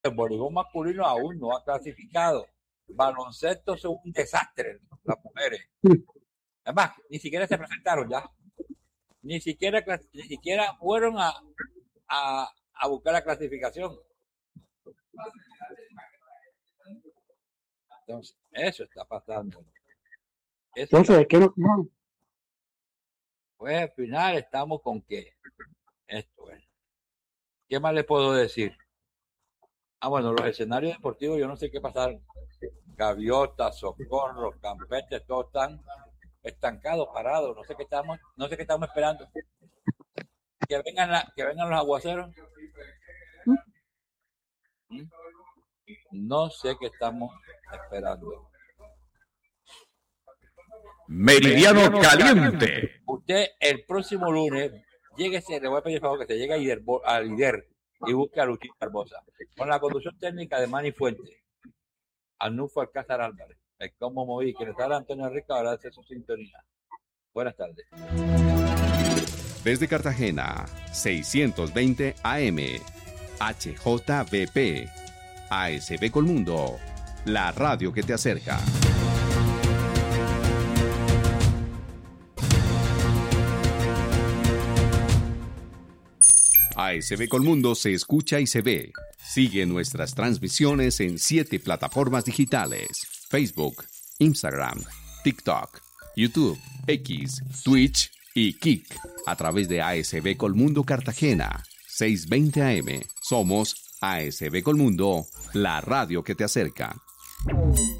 El voleibol masculino aún no ha clasificado. Baloncesto es un desastre, las mujeres. Además, ni siquiera se presentaron ya. Ni siquiera fueron a buscar la clasificación. Entonces, eso está pasando. Entonces, ¿qué no? Pues al final estamos con que esto es. ¿Qué más le puedo decir? Bueno, los escenarios deportivos, yo no sé qué pasar. Gaviotas, Socorros, Campeches, todos están estancados, parados. No sé qué estamos esperando. Que vengan los aguaceros. No sé qué estamos esperando. Meridiano Caliente. Usted el próximo lunes, le voy a pedir favor que se llegue a Lider y busque a Luchín Barbosa. Con la conducción técnica de Manny Fuentes. Arnulfo Alcázar Álvarez. El Cómo Moví, que le está Antonio Rica, ahora hace su sintonía. Buenas tardes. Desde Cartagena, 620 AM, HJBP, ASB Colmundo, la radio que te acerca. ASB Colmundo se escucha y se ve. Sigue nuestras transmisiones en 7 plataformas digitales: Facebook, Instagram, TikTok, YouTube, X, Twitch y Kik. A través de ASB Colmundo Cartagena, 620 AM. Somos ASB Colmundo, la radio que te acerca.